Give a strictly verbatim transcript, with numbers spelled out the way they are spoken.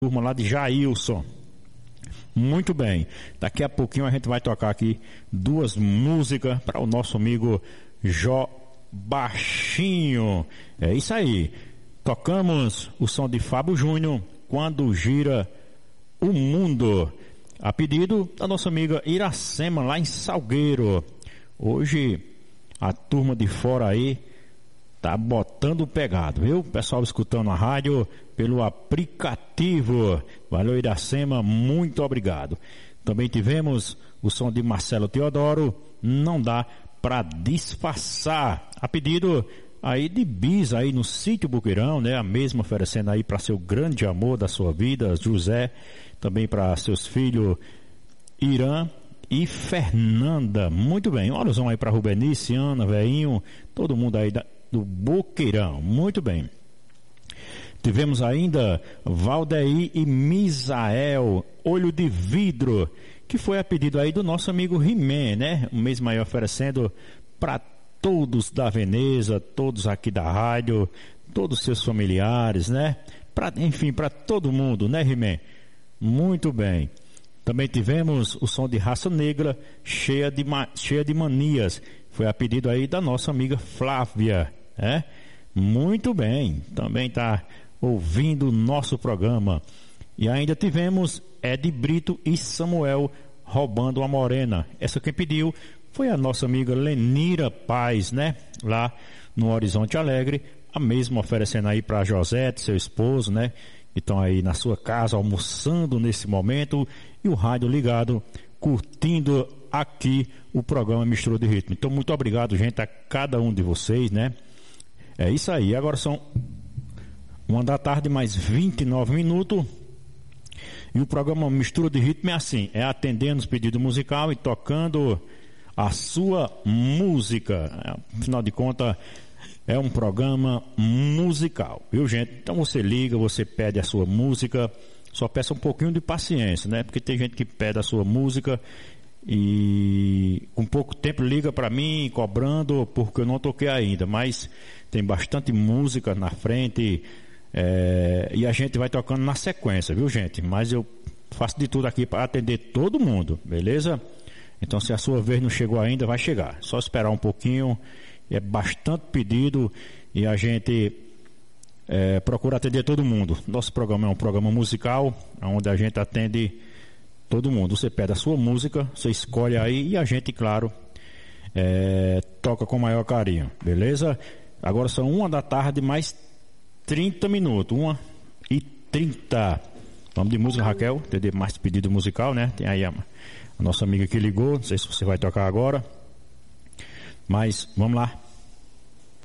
turma lá de Jailson. Muito bem, daqui a pouquinho a gente vai tocar aqui duas músicas para o nosso amigo Jó Baixinho. É isso aí, tocamos o som de Fábio Júnior, Quando Gira o Mundo, a pedido da nossa amiga Iracema lá em Salgueiro. Hoje a turma de fora aí tá botando pegado, viu? Pessoal escutando a rádio pelo aplicativo. Valeu, Iracema, muito obrigado. Também tivemos o som de Marcelo Teodoro, Não Dá Pra Disfarçar, a pedido aí de Bis aí no sítio Boqueirão, né? A mesma oferecendo aí para seu grande amor da sua vida, José, também para seus filhos Irã e Fernanda. Muito bem, olha o som aí para Rubenice, Ana, Veinho, todo mundo aí da do Boqueirão, muito bem. Tivemos ainda Valdeir e Misael, Olho de Vidro, que foi a pedido aí do nosso amigo He-Man, né? Um mês maior oferecendo para todos da Veneza, todos aqui da rádio, todos seus familiares, né? Pra, enfim, para todo mundo, né, He-Man? Muito bem. Também tivemos o som de Raça Negra, cheia de, ma- cheia de manias. Foi a pedido aí da nossa amiga Flávia, é? Muito bem, também está ouvindo o nosso programa. E ainda tivemos Ed Brito e Samuel, Roubando a Morena. Essa quem pediu foi a nossa amiga Lenira Paz, né? Lá no Horizonte Alegre, a mesma oferecendo aí para Josete, seu esposo, né? Que estão aí na sua casa almoçando nesse momento e o rádio ligado, curtindo aqui o programa Mistura de Ritmo. Então, muito obrigado, gente, a cada um de vocês, né? É isso aí. Agora são uma da tarde, mais vinte e nove minutos. E o programa Mistura de Ritmo é assim, é atendendo os pedidos musicais e tocando a sua música. Afinal de contas, é um programa musical, viu, gente? Então você liga, você pede a sua música, só peça um pouquinho de paciência, né? Porque tem gente que pede a sua música e com pouco tempo liga para mim cobrando porque eu não toquei ainda, mas tem bastante música na frente, é, e a gente vai tocando na sequência, viu, gente? Mas eu faço de tudo aqui para atender todo mundo, beleza? Então, se a sua vez não chegou ainda, vai chegar, só esperar um pouquinho. É bastante pedido e a gente é, procura atender todo mundo. Nosso programa é um programa musical, onde a gente atende todo mundo. Você pede a sua música, você escolhe aí e a gente, claro, é, toca com o maior carinho, beleza? Agora são uma da tarde, mais trinta minutos, uma e trinta. Vamos de música, Raquel, entender mais pedido musical, né? Tem aí a, a nossa amiga que ligou, não sei se você vai tocar agora, mas vamos lá.